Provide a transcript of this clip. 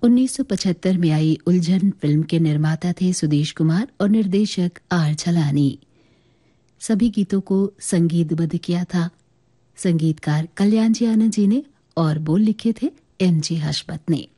1975 में आई उलझन फिल्म के निर्माता थे सुदेश कुमार और निर्देशक आर झलानी। सभी गीतों को संगीतबद्ध किया था संगीतकार कल्याण जी आनंद जी ने और बोल लिखे थे एम जी हर्षपत ने।